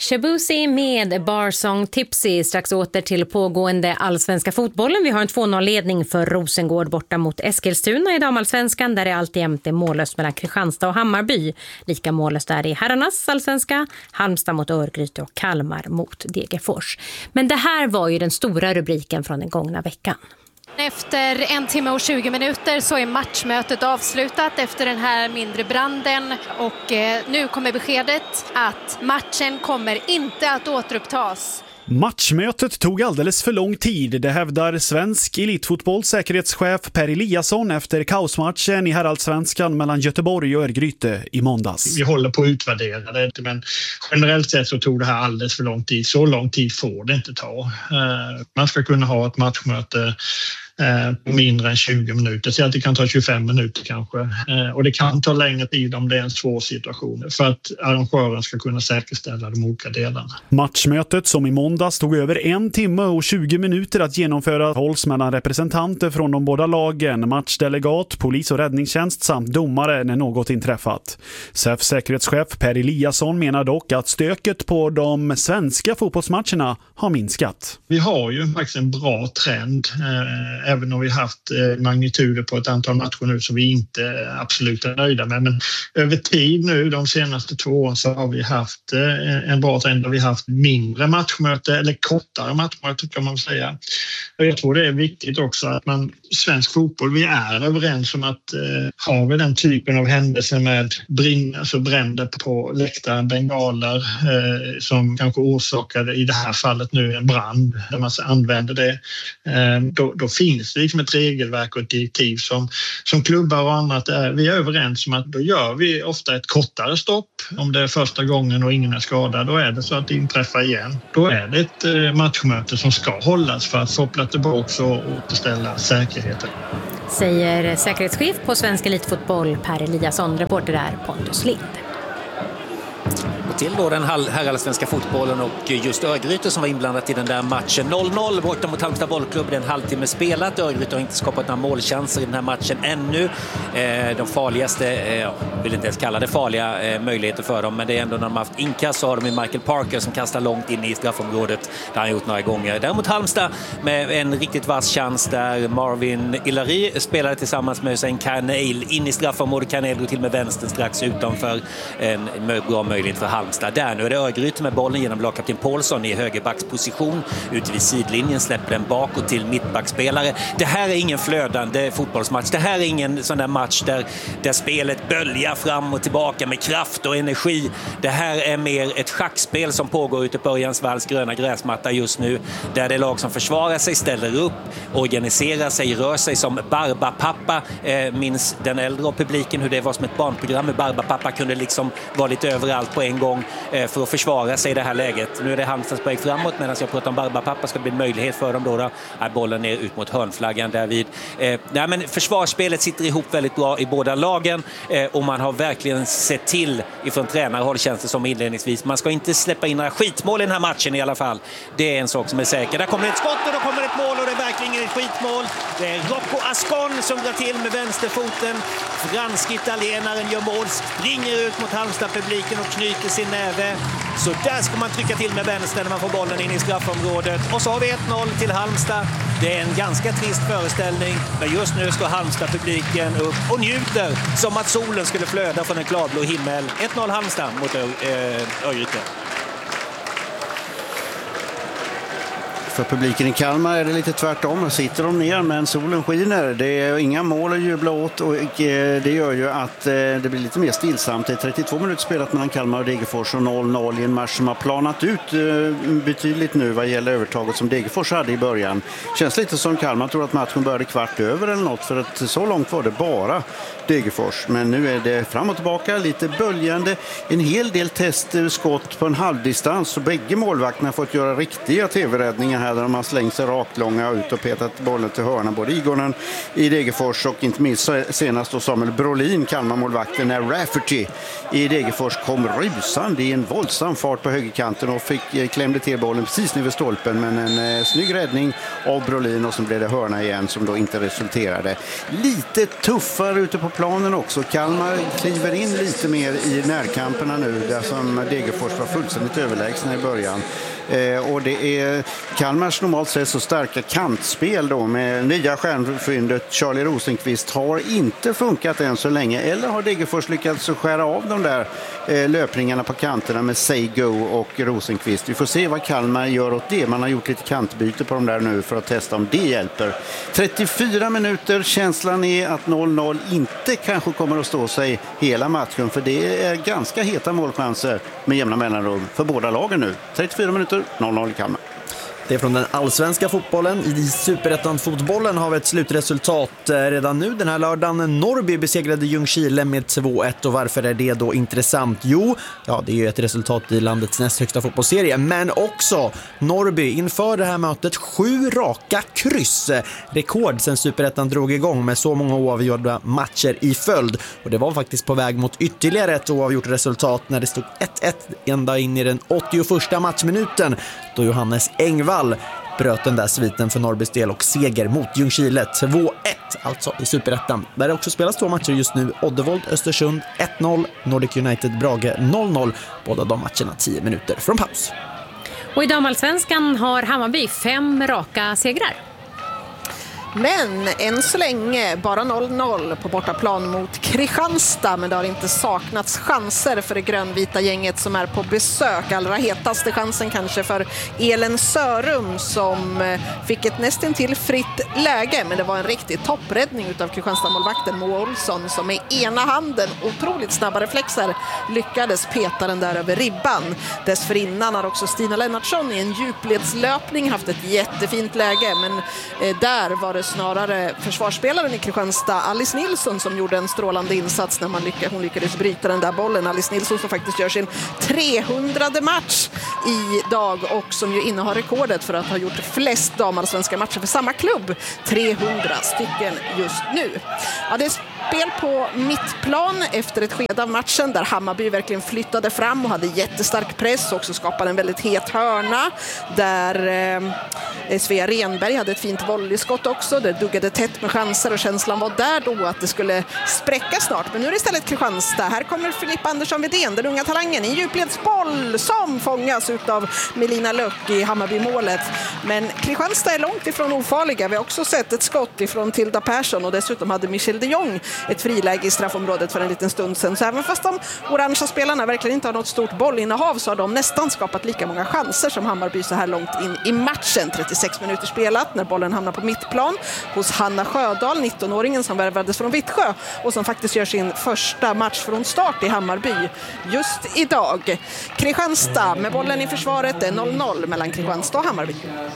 Shabuzi med Barsong Tipsy. Strax åter till pågående allsvenska fotbollen. Vi har en 2-0-ledning för Rosengård borta mot Eskilstuna i damallsvenskan, där det alltjämt är mållöst mellan Kristianstad och Hammarby. Lika mållöst är det i herrarnas allsvenska, Halmstad mot Örgryte och Kalmar mot Degerfors. Men det här var ju den stora rubriken från den gångna veckan. Efter 1 timme och 20 minuter så är matchmötet avslutat efter den här mindre branden och nu kommer beskedet att matchen kommer inte att återupptas. Matchmötet tog alldeles för lång tid, det hävdar svensk elitfotbolls säkerhetschef Per Eliasson efter kaosmatchen i herrallsvenskan mellan Göteborg och Örgryte i måndags. Vi håller på att utvärdera det, men generellt sett så tog det här alldeles för lång tid. Så lång tid får det inte ta. Man ska kunna ha ett matchmöte mindre än 20 minuter, så att det kan ta 25 minuter kanske, och det kan ta längre tid om det är en svår situation för att arrangören ska kunna säkerställa de olika delarna. Matchmötet som i måndags tog över 1 timme och 20 minuter att genomföra hålls mellan representanter från de båda lagen, matchdelegat, polis- och räddningstjänst samt domare när något inträffat. SEFs säkerhetschef Per Eliasson menar dock att stöket på de svenska fotbollsmatcherna har minskat. Vi har ju faktiskt en bra trend, även om vi haft magnituder på ett antal matcher nu som vi inte absolut är nöjda med. Men över tid nu, de senaste 2 åren, så har vi haft en bra trend där vi haft mindre matchmöte eller kortare matchmöte kan man säga. Och jag tror det är viktigt också att svensk fotboll, vi är överens om att har vi den typen av händelser med bränder på läktaren, bengaler som kanske orsakade i det här fallet nu en brand där man använder det, då finns det liksom ett regelverk och ett direktiv som klubbar och annat vi är överens om att då gör vi ofta ett kortare stopp. Om det är första gången och ingen är skadad, då är det så att det inträffar igen. Då är det ett matchmöte som ska hållas för att koppla tillbaka och återställa säkerheten. Säger säkerhetschef på svensk elitfotboll Per Eliasson, reporter där Pontus Lind. Till då den herrallsvenska fotbollen och just Örgryte som var inblandat i den där matchen. 0-0 borta mot Halmstad bollklubb, det är en halvtimme spelat. Örgryte har inte skapat några målchanser i den här matchen ännu. De farligaste, vill inte ens kalla det farliga möjligheter för dem, men det är ändå när de har haft inkast så har de Michael Parker som kastar långt in i straffområdet. Det har han gjort några gånger. Däremot Halmstad med en riktigt vass chans där Marvin Ilari spelade tillsammans med Hussein Karneil in i straffområdet. Karneil går till med vänster strax utanför, en bra möjlighet för Halmstad. Där nu är det Örgryte med bollen genom lagkapten Paulsson i högerbacksposition. Ute vid sidlinjen släpper den bakåt till mittbackspelare. Det här är ingen flödande fotbollsmatch. Det här är ingen sån där match där spelet böljar fram och tillbaka med kraft och energi. Det här är mer ett schackspel som pågår ute på Örjansvalls gröna gräsmatta just nu. Där det lag som försvarar sig, ställer upp, organiserar sig, rör sig som Barbapapa. Minns den äldre publiken hur det var som ett barnprogram. Hur Barbapapa kunde liksom vara lite överallt på en gång för att försvara sig i det här läget. Nu är det Halmstads väg framåt medan jag pratar om Barbapapa ska bli en möjlighet för dem då. Är bollen ner ut mot hörnflaggan därvid. Men försvarsspelet sitter ihop väldigt bra i båda lagen och man har verkligen sett till ifrån tränarhåll känns det som inledningsvis. Man ska inte släppa in några skitmål i den här matchen i alla fall. Det är en sak som är säker. Där kommer ett skott och då kommer ett mål och det är verkligen ett skitmål. Det är Rocco Ascon som drar till med vänsterfoten. Fransk-italienaren gör mål, springer ut mot Halmstad-publiken och knyter sin näve. Så där ska man trycka till med vänster när man får bollen in i straffområdet. Och så har vi 1-0 till Halmstad. Det är en ganska trist föreställning. Men just nu ska Halmstad-publiken upp och njuter som att solen skulle flöda från en klarblå himmel. 1-0 Halmstad mot Örgryte. För publiken i Kalmar är det lite tvärtom. Sitter de ner men solen skiner. Det är inga mål att jubla åt och det gör ju att det blir lite mer stillsamt. Det är 32 minuter spelat mellan Kalmar och Degerfors och 0-0 i en match som har planat ut betydligt nu vad gäller övertaget som Degerfors hade i början. Känns lite som Kalmar tror att matchen började kvart över eller något för att så långt var det bara Degerfors. Men nu är det fram och tillbaka, lite böljande. En hel del testskott på en halvdistans och bägge målvakterna har fått göra riktiga tv-räddningar här här där de har slängt sig rakt långa ut och petat bollen till hörna. Både Igonen i Degerfors och inte minst senast då Samuel Brolin, Kalmar-målvakten, när Rafferty i Degerfors kom rusande i en våldsam fart på högerkanten och klämde till bollen precis ner vid stolpen, men en snygg räddning av Brolin och så blev det hörna igen som då inte resulterade. Lite tuffare ute på planen också. Kalmar kliver in lite mer i närkamperna nu där som Degerfors var fullständigt överlägsna i början. Och det är Kalmars normalt sett så starka kantspel då med nya stjärnfyndet Charlie Rosenqvist har inte funkat än så länge, eller har Degerfors lyckats skära av de där löpningarna på kanterna med Seigo och Rosenqvist. Vi får se vad Kalmar gör åt det. Man har gjort lite kantbyte på de där nu för att testa om det hjälper. 34 minuter, känslan är att 0-0 inte kanske kommer att stå sig hela matchen, för det är ganska heta målchanser med jämna mellanrum för båda lagen nu. 34 minuter, 0-0 i Kalmar. Det är från den allsvenska fotbollen. I Superettan-fotbollen har vi ett slutresultat redan nu den här lördagen. Norrby besegrade Ljungskile med 2-1. Och varför är det då intressant? Jo, det är ju ett resultat i landets näst högsta fotbollsserie. Men också Norrby inför det här mötet 7 raka kryss. Rekord sen Superettan drog igång med så många oavgjorda matcher i följd. Och det var faktiskt på väg mot ytterligare ett oavgjort resultat när det stod 1-1 ända in i den 81:a matchminuten. Då Johannes Engvall bröt den där sviten för Norrbys del och seger mot Ljungskile 2-1, alltså i Superettan. Där det också spelas 2 matcher just nu. Oddevold Östersund 1-0, Nordic United Brage 0-0. Båda de matcherna 10 minuter från paus. Och i damallsvenskan har Hammarby 5 raka segrar. Men än så länge bara 0-0 på bortaplan mot Kristianstad, men det har inte saknats chanser för det grönvita gänget som är på besök. Allra hetaste chansen kanske för Elen Sörum som fick ett nästintill fritt läge, men det var en riktig toppräddning utav Kristianstad-målvakten Moa Olsson som med ena handen, otroligt snabba reflexer, lyckades peta den där över ribban. Dessförinnan har också Stina Lennartsson i en djupledslöpning haft ett jättefint läge, men där var det snarare försvarsspelaren i Kristianstad, Alice Nilsson, som gjorde en strålande insats när hon lyckades bryta den där bollen. Alice Nilsson som faktiskt gör sin 300:e match idag och som ju innehar rekordet för att ha gjort flest damallsvenska matcher för samma klubb. 300 stycken just nu. Ja, det är spel på mittplan efter ett skede av matchen där Hammarby verkligen flyttade fram och hade jättestark press och också skapade en väldigt het hörna där Svea Renberg hade ett fint volleyskott också. Det duggade tätt med chanser och känslan var där då att det skulle spräcka snart. Men nu är det istället Kristianstad. Här kommer Filippa Andersson Widén, den unga talangen, i djupledsboll som fångas utav Melina Löck i Hammarby-målet. Men Kristianstad är långt ifrån ofarliga. Vi har också sett ett skott ifrån Tilda Persson och dessutom hade Michel de Jong ett friläge i straffområdet för en liten stund sedan. Så även fast de orangea spelarna verkligen inte har något stort bollinnehav så har de nästan skapat lika många chanser som Hammarby så här långt in i matchen. 36 minuter spelat när bollen hamnar på mittplan hos Hanna Sjödahl, 19-åringen som värvades från Vittsjö och som faktiskt gör sin första match från start i Hammarby just idag. Kristianstad med bollen i försvaret, är 0-0 mellan Kristianstad och Hammarby.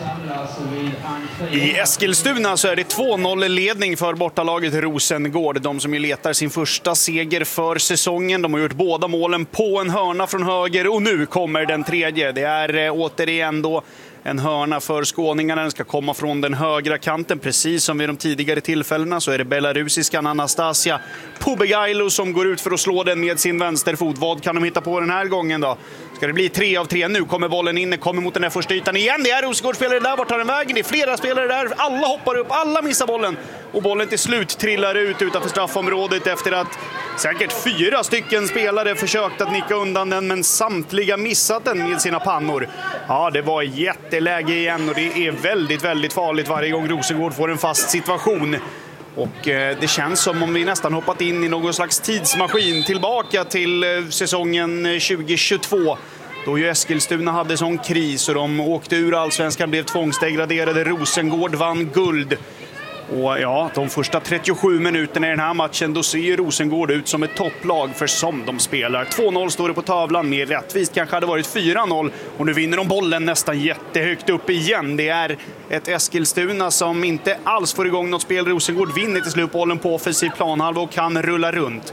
I Eskilstuna så är det 2-0-ledning för bortalaget Rosengård. De som ju letar sin första seger för säsongen. De har gjort båda målen på en hörna från höger och nu kommer den tredje. Det är återigen då en hörna för skåningarna. Den ska komma från den högra kanten. Precis som vid de tidigare tillfällena så är det belarusiskan Anastasia Pubegailo som går ut för att slå den med sin vänsterfot. Vad kan de hitta på den här gången då? Ska det bli 3 av 3? Nu kommer bollen in, kommer mot den här första ytan igen. Det är Rosengård-spelare där, vart tar den vägen? Det är flera spelare där, alla hoppar upp, alla missar bollen. Och bollen till slut trillar ut utanför straffområdet efter att säkert 4 stycken spelare försökt att nicka undan den, men samtliga missat den med sina pannor. Ja, det var jätteläge igen och det är väldigt, väldigt farligt varje gång Rosengård får en fast situation. Och det känns som om vi nästan hoppat in i någon slags tidsmaskin tillbaka till säsongen 2022. Då ju Eskilstuna hade sån kris och de åkte ur allsvenskan, blev tvångsdegraderade. Rosengård vann guld. Och ja, de första 37 minuterna i den här matchen då ser Rosengård ut som ett topplag för som de spelar. 2-0 står det på tavlan, mer rättvist kanske hade varit 4-0 och nu vinner de bollen nästan jättehögt upp igen. Det är ett Eskilstuna som inte alls får igång något spel. Rosengård vinner till slut bollen på offensiv planhalva och kan rulla runt.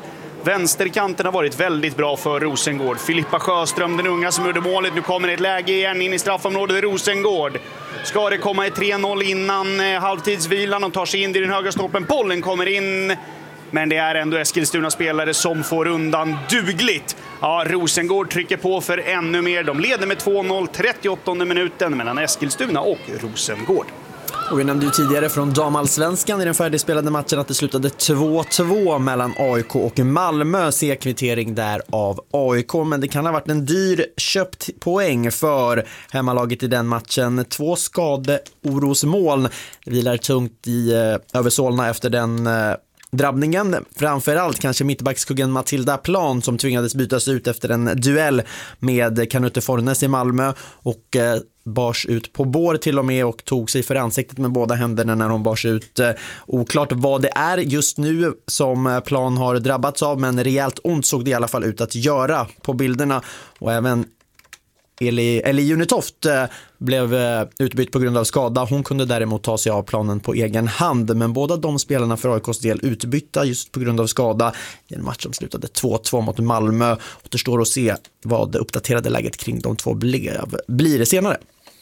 Vänsterkanten har varit väldigt bra för Rosengård. Filippa Sjöström, den unga som gjorde målet. Nu kommer ett läge igen in i straffområdet Rosengård. Ska det komma ett 3-0 innan halvtidsvilan? De tar sig in i den högra stolpen. Bollen kommer in. Men det är ändå Eskilstuna-spelare som får undan dugligt. Ja, Rosengård trycker på för ännu mer. De leder med 2-0, 38:e minuten mellan Eskilstuna och Rosengård. Och vi nämnde ju tidigare från damallsvenskan i den färdigspelade matchen att det slutade 2-2 mellan AIK och Malmö. C-kvittering där av AIK, men det kan ha varit en dyr köpt poäng för hemmalaget i den matchen. 2 skadeorosmoln vilar tungt i över efter den drabbningen. Framförallt kanske mittbackskuggen Matilda Plan som tvingades bytas ut efter en duell med Kanute Fornes i Malmö och bars ut på bår till och med och tog sig för ansiktet med båda händerna när hon bars ut. Oklart vad det är just nu som Plan har drabbats av, men rejält ont såg det i alla fall ut att göra på bilderna. Och även Eli Junitoft blev utbytt på grund av skada. Hon kunde däremot ta sig av planen på egen hand, men båda de spelarna för AIKs del utbytta just på grund av skada i en match som slutade 2-2 mot Malmö. Återstår att se vad det uppdaterade läget kring de två blir senare.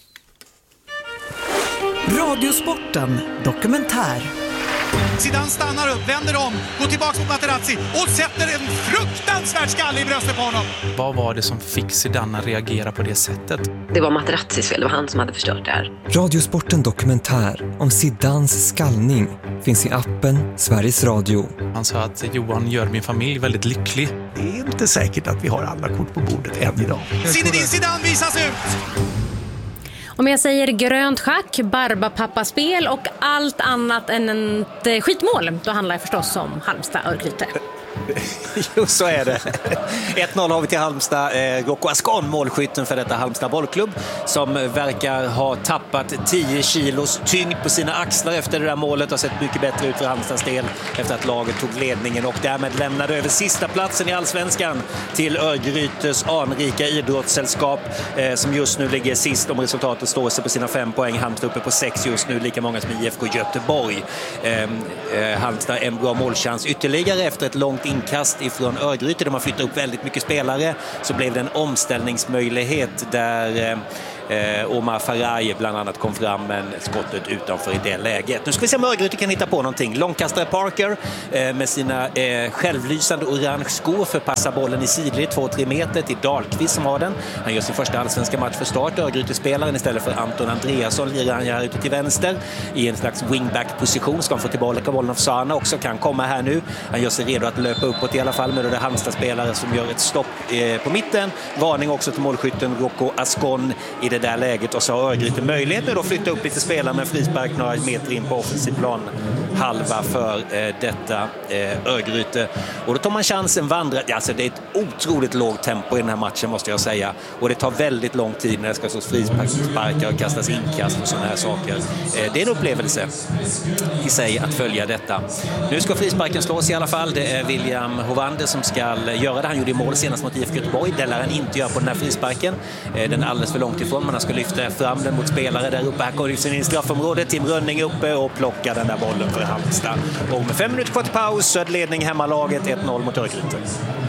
Radiosporten dokumentär. Zidane stannar upp, vänder om, går tillbaka mot Materazzi och sätter en fruktansvärd skalle i bröstet på honom. Vad var det som fick Zidane att reagera på det sättet? Det var Materazzis fel, det var han som hade förstört det här. Radiosporten dokumentär om Zidanes skallning finns i appen Sveriges Radio. Han sa att Johan gör min familj väldigt lycklig. Det är inte säkert att vi har alla kort på bordet än idag. Zinedine Zidane visas ut! Om jag säger grönt schack, barbapappaspel och allt annat än ett skitmål, då handlar det förstås om Halmstad-Örgryte. Jo, så är det. 1-0 har vi till Halmstad. Rocco Ascon, målskytten för detta Halmstad bollklubb, som verkar ha tappat 10 kilos tyngd på sina axlar efter det där målet. Har sett mycket bättre ut för Halmstads del efter att laget tog ledningen och därmed lämnade över sista platsen i Allsvenskan till Örgrytes anrika idrottssällskap som just nu ligger sist om resultatet står sig på sina 5 poäng. Halmstad uppe på 6 just nu, lika många som IFK Göteborg. Halmstad en bra målchans ytterligare efter ett långt inkast ifrån Örgryte där man flyttar upp väldigt mycket spelare, så blev det en omställningsmöjlighet där Omar Faraj bland annat kom fram, men skottet utanför i det läget. Nu ska vi se om Örgryte kan hitta på någonting. Långkastare Parker med sina självlysande orange skor förpassar bollen i sidled 2-3 meter till Dahlqvist som har den. Han gör sin första allsvenska match för start. Örgryte-spelaren istället för Anton Andreasson lirar han här ute till vänster i en slags wingback-position. Ska han få tillbaka bollen av Sana också, kan komma här nu. Han gör sig redo att löpa uppåt i alla fall, med det Halmstad-spelare som gör ett stopp på mitten. Varning också till målskytten Rocco Ascon i det där läget, och så har Örgryte möjlighet nu att flytta upp lite spelare med frispark några meter in på offensiv plan halva för detta Örgryte, och då tar man chansen vandra. Alltså det är ett otroligt lågt tempo i den här matchen måste jag säga, och det tar väldigt lång tid när det ska stås frisparkar och kastas inkast och sådana här saker. Det är en upplevelse i sig att följa detta. Nu ska frisparken slås i alla fall. Det är William Hovander som ska göra det. Han gjorde mål senast mot IFK Göteborg. Det lär han inte göra på den här frisparken. Den är alldeles för långt ifrån. Man ska lyfta fram den mot spelare där uppe. Här går det in i straffområdet. Tim Rönning uppe och plockar den där bollen för Halmstad. Och med 5 minuter kvar till paus så är ledning hemmalaget 1-0 mot Örgryte.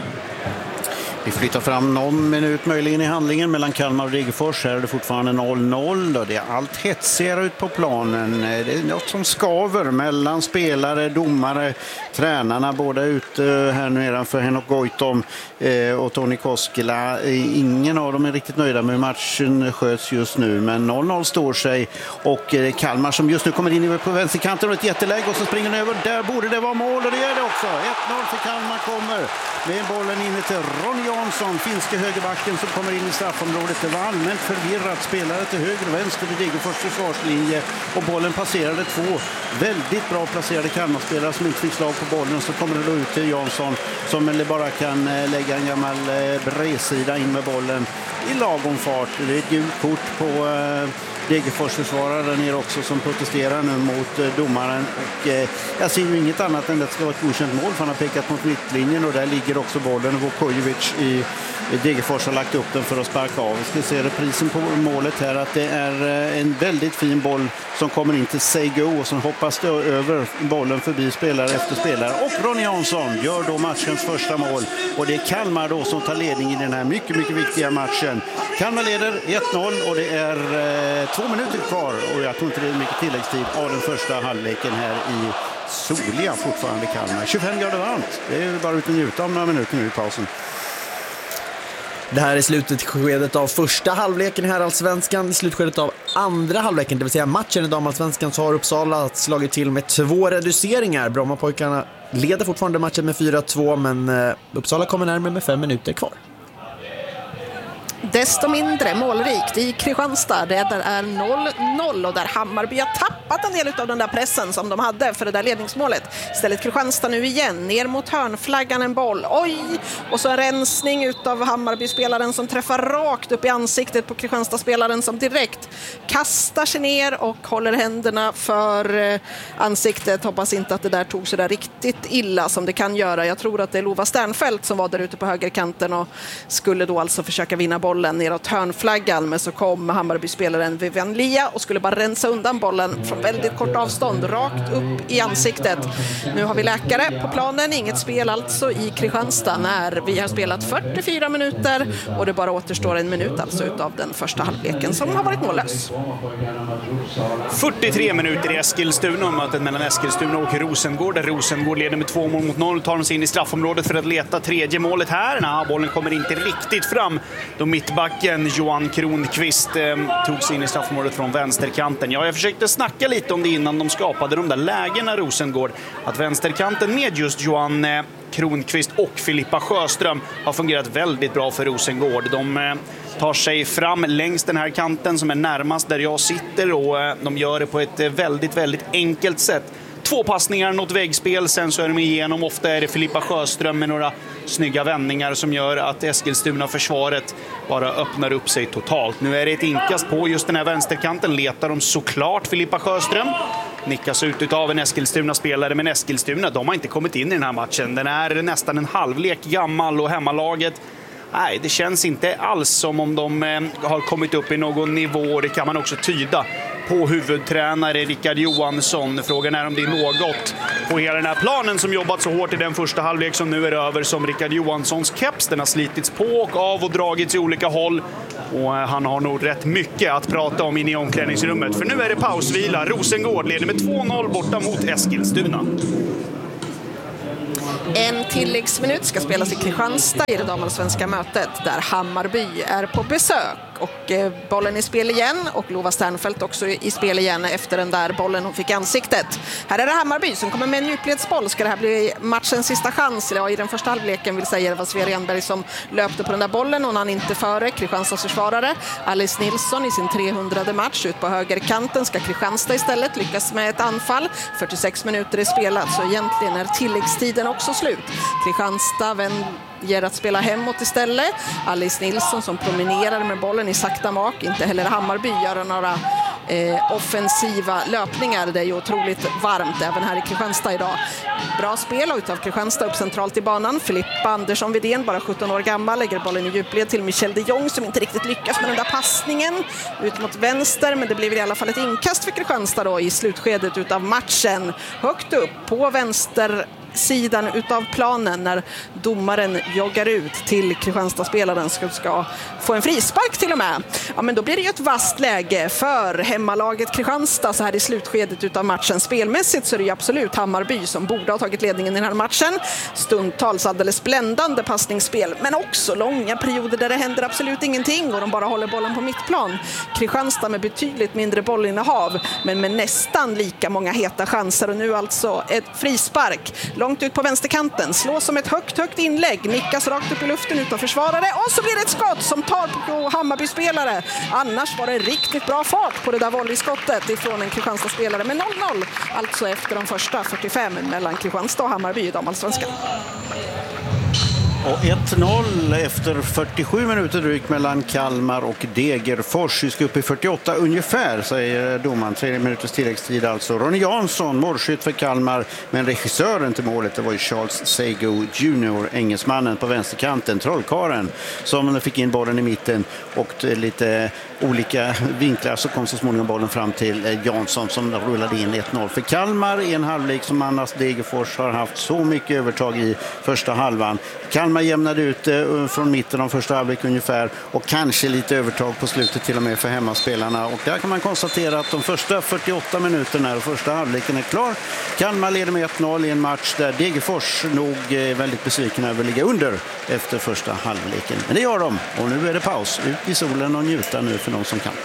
Vi flyttar fram någon minut möjligen i handlingen mellan Kalmar och Degerfors. Här är det fortfarande 0-0 och det är allt hetsigare ut på planen. Det är något som skaver mellan spelare, domare, tränarna, båda ute här nedanför Henok Goitom och Toni Koskela. Ingen av dem är riktigt nöjda med matchen sköts just nu, men 0-0 står sig, och Kalmar som just nu kommer in på vänsterkanten och ett jätteläge och så springer den över. Där borde det vara mål och det är det också. 1-0 för Kalmar kommer med bollen inne till Ronny Jansson, finska högerbacken som kommer in i straffområdet. Det var allmänt förvirrat, spelare till höger och vänster vid Degerfors försvarslinje, och bollen passerade 2 väldigt bra placerade Kalmarspelare som inte fick slag på bollen. Så kommer det då ut till Jansson som bara kan lägga en gammal bredsida in med bollen i lagom fart. Det är ett gult kort på Degerfors försvarare där nere också som protesterar nu mot domaren, och jag ser ju inget annat än att det ska vara ett godkänt mål, för han har pekat mot mittlinjen och där ligger också bollen. Vukojevic i Degerfors har lagt upp den för att sparka av. Vi ska se reprisen på målet här, att det är en väldigt fin boll som kommer in till Seigo och som hoppas över bollen förbi spelare efter spelare. Och Ronny Jansson gör då matchens första mål. Och det är Kalmar då som tar ledning i den här mycket, mycket viktiga matchen. Kalmar leder 1-0 och det är 2 minuter kvar. Och jag tror inte det är mycket tilläggstid av den första halvleken här i soliga fortfarande Kalmar. 25 grader varmt. Det är bara ut och njuta om några minuter nu i pausen. Det här är slutskedet av första halvleken här i Allsvenskan. I slutskedet av andra halvleken, det vill säga matchen i damallsvenskan, så har Uppsala slagit till med 2 reduceringar. Brommapojkarna leder fortfarande matchen med 4-2, men Uppsala kommer närmare med 5 minuter kvar. Desto mindre målrikt i Kristianstad. Det där är 0-0 och där Hammarby har tappat en del av den där pressen som de hade för det där ledningsmålet. Istället Kristianstad nu igen, ner mot hörnflaggan en boll. Oj! Och så en rensning utav Hammarby-spelaren som träffar rakt upp i ansiktet på Kristianstad-spelaren som direkt kastar sig ner och håller händerna för ansiktet. Hoppas inte att det där tog så där riktigt illa som det kan göra. Jag tror att det är Lova Sternfält som var där ute på högerkanten och skulle då alltså försöka vinna bollen neråt hörnflaggan, men så kom Hammarby-spelaren Vivian Lia och skulle bara rensa undan bollen från väldigt kort avstånd, rakt upp i ansiktet. Nu har vi läkare på planen, inget spel alltså i Kristianstad när vi har spelat 44 minuter och det bara återstår 1 minut alltså utav den första halvleken som har varit mållös. 43 minuter i Eskilstuna, mötet mellan Eskilstuna och Rosengård, där Rosengård leder med 2-0, tar de sig in i straffområdet för att leta tredje målet här. Bollen kommer inte riktigt fram då mittbacken Johan Kronqvist tog sig in i straffområdet från vänsterkanten. Ja, jag försökte snacka lite om det innan de skapade de där lägena Rosengård. Att vänsterkanten med just Johan Kronqvist och Filippa Sjöström har fungerat väldigt bra för Rosengård. De tar sig fram längs den här kanten som är närmast där jag sitter och de gör det på ett väldigt, väldigt enkelt sätt. 2 passningar, något väggspel, sen så är de igenom. Ofta är det Filippa Sjöström med några snygga vändningar som gör att Eskilstuna-försvaret bara öppnar upp sig totalt. Nu är det ett inkast på just den här vänsterkanten. Letar de såklart Filippa Sjöström. Nickas ut av en Eskilstuna-spelare, men Eskilstuna, de har inte kommit in i den här matchen. Den är nästan en halvlek gammal och hemmalaget, nej, det känns inte alls som om de har kommit upp i någon nivå. Det kan man också tyda på huvudtränare Rickard Johansson. Frågan är om det är något på hela den här planen som jobbat så hårt i den första halvlek som nu är över som Rickard Johanssons keps. Den har slitits på och av och dragits i olika håll. Och han har nog rätt mycket att prata om inne i omklädningsrummet. För nu är det pausvila. Rosengård leder med 2-0 borta mot Eskilstuna. En tilläggsminut ska spelas i Kristianstad i det damallsvenska mötet där Hammarby är på besök. Och bollen i spel igen och Lova Sternfält också i spel igen efter den där bollen hon fick i ansiktet. Här är det Hammarby som kommer med en djupledsboll. Ska det här bli matchens sista chans? Ja, i den första halvleken vill säga det var Svea Renberg som löpte på den där bollen. Hon hann inte före Kristianstads försvarare. Alice Nilsson i sin 300:e match ut på högerkanten. Ska Kristianstad istället lyckas med ett anfall. 46 minuter är spelat så egentligen är tilläggstiden också slut. Kristianstad ger att spela hemåt istället. Alice Nilsson som promenerar med bollen i sakta mak. Inte heller Hammarby gör några offensiva löpningar. Det är ju otroligt varmt även här i Kristianstad idag. Bra spel utav Kristianstad upp centralt i banan. Filippa Andersson Widén, bara 17 år gammal, lägger bollen i djupled till Michelle de Jong som inte riktigt lyckas med den där passningen ut mot vänster, men det blir i alla fall ett inkast för Kristianstad då i slutskedet utav matchen. Högt upp på vänster sidan utav planen när domaren joggar ut till Kristianstad-spelaren ska få en frispark till och med. Ja, men då blir det ju ett vasst läge för hemmalaget Kristianstad så här i slutskedet utav matchen. Spelmässigt så är det ju absolut Hammarby som borde ha tagit ledningen i den här matchen. Stundtals alldeles bländande passningsspel, men också långa perioder där det händer absolut ingenting och de bara håller bollen på mittplan. Kristianstad med betydligt mindre bollinnehav men med nästan lika många heta chanser och nu alltså ett frispark. Långt ut på vänsterkanten, slås som ett högt inlägg, nickas rakt upp i luften utav försvarare och så blir det ett skott som tar på Hammarby-spelare. Annars var det riktigt bra fart på det där volleyskottet ifrån en Kristianstad-spelare med 0-0. Alltså efter de första 45 mellan Kristianstad och Hammarby i damallsvenskan. Och 1-0 efter 47 minuter drygt mellan Kalmar och Degerfors. Vi ska upp i 48 ungefär, säger domaren. 3 minuters tilläggstid alltså. Ronny Jansson, målskytt för Kalmar, men regissören till målet, det var ju Charles Sego Jr., engelsmannen på vänsterkanten, trollkaren, som fick in bollen i mitten och lite olika vinklar så kom så småningom bollen fram till Jansson som rullade in 1-0 för Kalmar i en halvlek som annars Degerfors har haft så mycket övertag i första halvan. Kalmar jämnade ut från mitten av första halvlek ungefär och kanske lite övertag på slutet till och med för hemmaspelarna. Och där kan man konstatera att de första 48 minuterna och första halvleken är klar. Kalmar leder med 1-0 i en match där Degerfors nog är väldigt besviken över att ligga under efter första halvleken. Men det gör de och nu är det paus. Ut i solen och njuta nu för de som kan.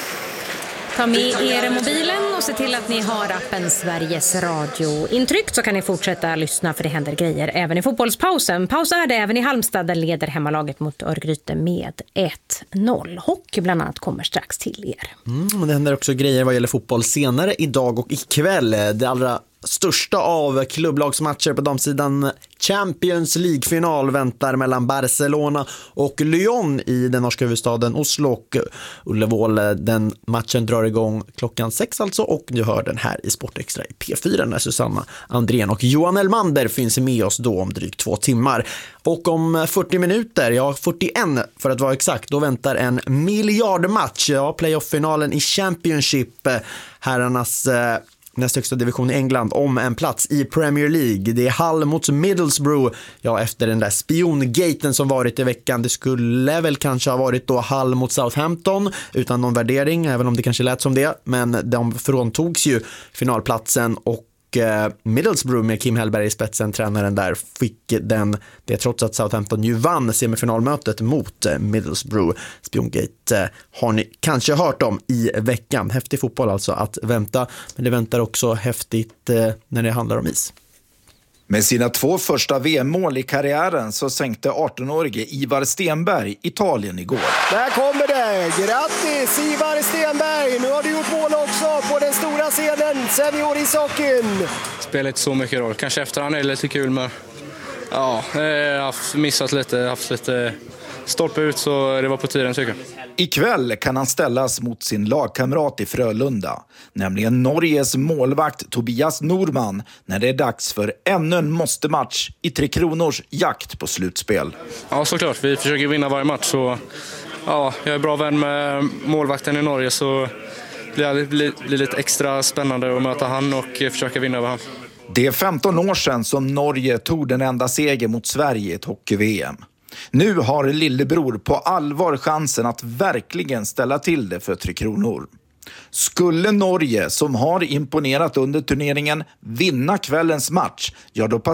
Ta med er mobilen och se till att ni har appen Sveriges Radio intryckt så kan ni fortsätta lyssna för det händer grejer även i fotbollspausen. Paus är det även i Halmstad där leder hemmalaget mot Örgryte med 1-0. Hockey bland annat kommer strax till er. Men det händer också grejer vad gäller fotboll senare idag och ikväll. Det allra största av klubblagsmatcher på damsidan, Champions League-final väntar mellan Barcelona och Lyon i den norska huvudstaden Oslo och Ullevål. Den matchen drar igång klockan 6 alltså och du hör den här i Sportextra i P4 när Susanna Andrén och Johan Elmander finns med oss då om drygt 2 timmar. Och om 40 minuter, ja 41 för att vara exakt, då väntar en miljardmatch, ja playoff-finalen i Championship, herrarnas näst högsta division i England, om en plats i Premier League. Det är Hull mot Middlesbrough. Ja, efter den där spiongaten som varit i veckan. Det skulle väl kanske ha varit då Hull mot Southampton utan någon värdering, även om det kanske lät som det. Men de fråntogs ju finalplatsen och Middlesbrough med Kim Hellberg i spetsen, tränaren där, fick det trots att Southampton ju vann semifinalmötet mot Middlesbrough. Spiongate har ni kanske hört om i veckan. Häftig fotboll alltså att vänta, men det väntar också häftigt när det handlar om is. Med sina 2 första VM-mål i karriären så sänkte 18-årige Ivar Stenberg Italien igår. Där kommer det! Grattis Ivar Stenberg! Nu har du gjort mål också på den stora scenen, seniorisockin. Spelar inte så mycket roll. Kanske efterhand är det lite kul, men ja, jag har missat lite, haft lite stolpe ut så det var på tiden tycker jag. Ikväll kan han ställas mot sin lagkamrat i Frölunda, nämligen Norges målvakt Tobias Norman, när det är dags för ännu en måste-match i Tre Kronors jakt på slutspel. Ja, såklart. Vi försöker vinna varje match. Så, ja, jag är bra vän med målvakten i Norge så det blir lite extra spännande att möta han och försöka vinna över han. Det är 15 år sedan som Norge tog den enda seger mot Sverige i ett hockey-VM. Nu har lillebror på allvar chansen att verkligen ställa till det för Tre Kronor. Skulle Norge, som har imponerat under turneringen, vinna kvällens match, ja då